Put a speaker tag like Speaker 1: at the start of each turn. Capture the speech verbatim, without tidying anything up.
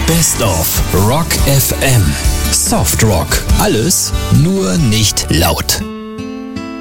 Speaker 1: Best of Rock F M. Soft Rock. Alles, nur nicht laut.